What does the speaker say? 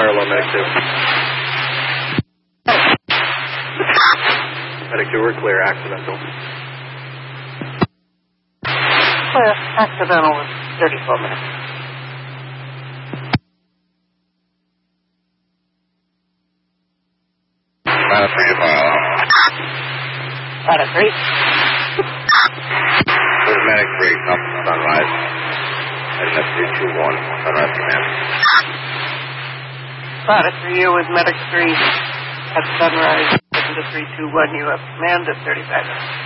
fire alarm, Medic 2. Medic 2, we're clear, accidental. Clear, accidental in 34 minutes. Ladder 3 to fire alarm. Ladder 3. This is Medic 3, up Sunrise. Heading up 321, Sunrise Command. Ladder 3, you with Medic 3 at Sunrise. Heading to 321, you have command at 35 minutes.